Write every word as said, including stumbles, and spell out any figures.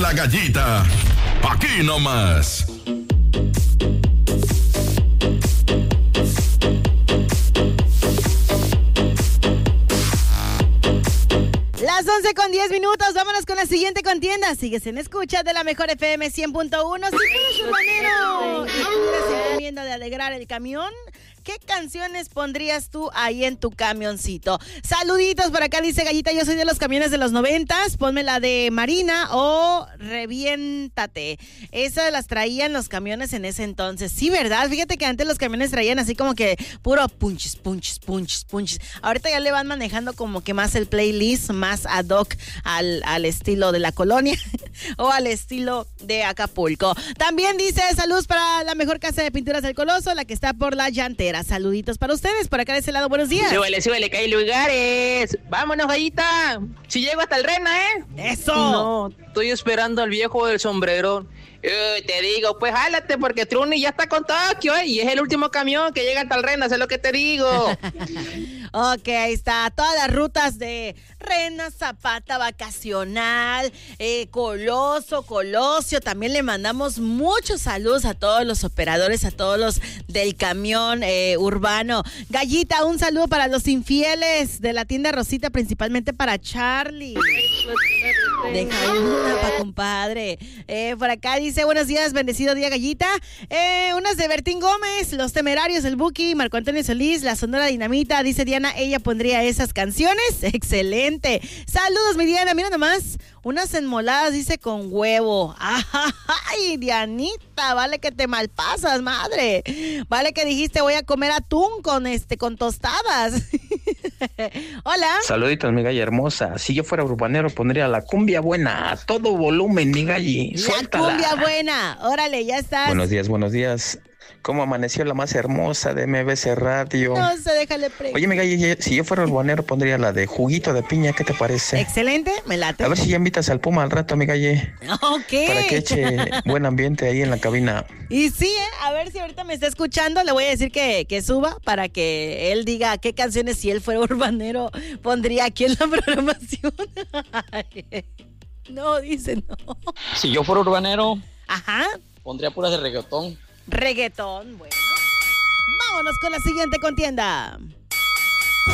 La Gallita, aquí nomás. Las once con diez minutos, vámonos con la siguiente contienda. Sigues en escucha de la mejor F M cien punto uno. Si tú eres urbanero y tuvieras encomienda de alegrar el camión, ¿qué canciones pondrías tú ahí en tu camioncito? Saluditos, por acá dice Gallita, yo soy de los camiones de los noventas, ponme la de Marina o Reviéntate. Esas las traían los camiones en ese entonces. Sí, ¿verdad? Fíjate que antes los camiones traían así como que puro punches, punches, punches, punches. Ahorita ya le van manejando como que más el playlist, más ad hoc al, al estilo de la colonia o al estilo de Acapulco. También dice, saludos para la mejor casa de pinturas del Coloso, la que está por la Llantera. Saluditos para ustedes, por acá de ese lado, buenos días. Súbele, súbele, que hay lugares. Vámonos, Gallita. Si llego hasta el Rena, ¿eh? ¡Eso! No, estoy esperando al viejo del sombrerón. Eh, te digo, pues jálate, porque Truni ya está con Tokio, ¿eh? Y es el último camión que llega hasta el Rena, sé lo que te digo. Ok, ahí está. Todas las rutas de Rena, Zapata, Vacacional, eh, Coloso, Colosio. También le mandamos muchos saludos a todos los operadores, a todos los del camión eh, urbano. Gallita, un saludo para los infieles de la tienda Rosita, principalmente para Charlie. Deja una pa' compadre. Eh, por acá dice, buenos días, bendecido día, Gallita. Eh, unas de Bertín Gómez, Los Temerarios, el Buki, Marco Antonio Solís, La Sonora Dinamita. Dice Diana, ella pondría esas canciones. Excelente. Saludos, mi Diana. Mira nomás, unas enmoladas, dice, con huevo. Ay, Dianita, vale que te malpasas, madre. Vale que dijiste, voy a comer atún con este, con tostadas. Hola. Saluditos, mi galla hermosa. Si yo fuera urbanero, pondría la cumbia buena a todo volumen, mi galli. Suéltala. La cumbia buena. Órale, ya estás. Buenos días, buenos días. ¿Cómo amaneció la más hermosa de M B C Radio? No se déjale pre. Oye, mi galli, si yo fuera urbanero, pondría la de juguito de piña. ¿Qué te parece? Excelente, me late. A ver si ya invitas al Puma al rato, mi galli. Ok. Para que eche buen ambiente ahí en la cabina. Y sí, ¿eh? A ver si ahorita me está escuchando, le voy a decir que, que suba para que él diga qué canciones, si él fuera urbanero, pondría aquí en la programación. No, dice no. Si yo fuera urbanero, ajá, pondría puras de reggaetón. Reggaetón, bueno. Vámonos con la siguiente contienda.